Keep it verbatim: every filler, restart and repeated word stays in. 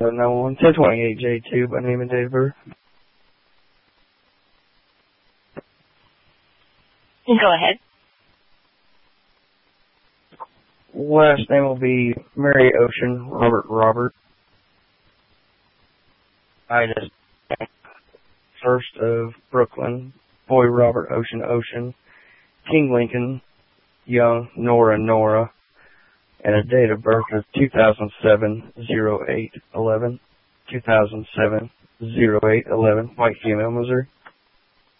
no one. ten twenty-eight J two by name and date of birth. Go ahead. Last name will be Mary Ocean, Robert Robert. Itis. First of Brooklyn, Boy Robert Ocean Ocean. King Lincoln, Young Nora Nora. And a date of birth of two thousand seven oh eight eleven. two thousand seven oh eight eleven. White female, Missouri.